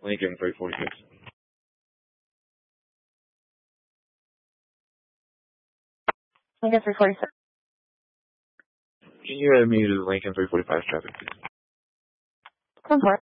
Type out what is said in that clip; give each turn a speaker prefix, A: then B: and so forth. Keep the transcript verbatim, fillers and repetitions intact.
A: Lincoln three forty-six.
B: Lincoln three forty-six.
A: Can you add me to Lincoln three forty-five traffic, please?
B: Come for it.